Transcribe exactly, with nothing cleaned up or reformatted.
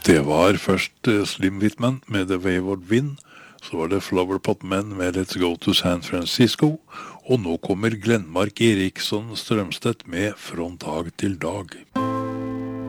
Det var først eh, Slim Whitman med The Wayward Wind, så var det Flowerpot Men med Let's Go to San Francisco, og nå kommer Glenmark Eriksson Strømstedt med Från dag til dag.